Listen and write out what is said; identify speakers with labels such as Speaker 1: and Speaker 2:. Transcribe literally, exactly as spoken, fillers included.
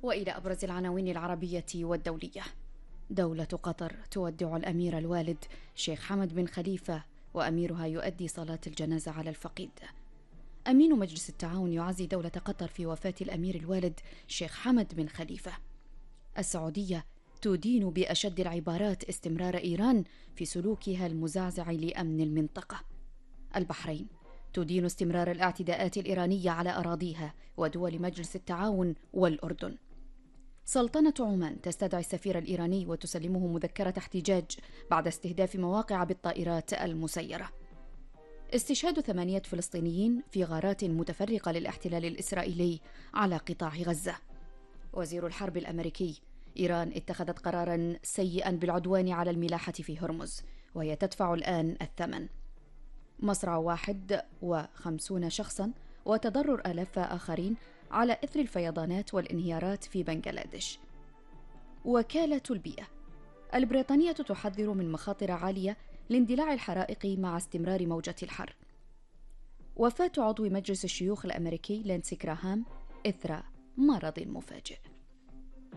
Speaker 1: وإلى أبرز العناوين العربية والدولية. دولة قطر تودع الأمير الوالد شيخ حمد بن خليفة، وأميرها يؤدي صلاة الجنازة على الفقيد. أمين مجلس التعاون يعزي دولة قطر في وفاة الأمير الوالد شيخ حمد بن خليفة. السعودية تدين بأشد العبارات استمرار إيران في سلوكها المزعزع لأمن المنطقة. البحرين تدين استمرار الاعتداءات الإيرانية على أراضيها ودول مجلس التعاون والأردن. سلطنة عمان تستدعي السفير الإيراني وتسلمه مذكرة احتجاج بعد استهداف مواقع بالطائرات المسيرة. استشهاد ثمانية فلسطينيين في غارات متفرقة للاحتلال الإسرائيلي على قطاع غزة. وزير الحرب الأمريكي: إيران اتخذت قراراً سيئاً بالعدوان على الملاحة في هرمز، وهي تدفع الآن الثمن. مصرع واحد وخمسون شخصاً وتضرر آلاف آخرين على إثر الفيضانات والانهيارات في بنغلاديش. وكالة البيئة البريطانية تحذر من مخاطر عالية لاندلاع الحرائق مع استمرار موجة الحر. وفاة عضو مجلس الشيوخ الأمريكي لينسي جراهام إثر مرض مفاجئ.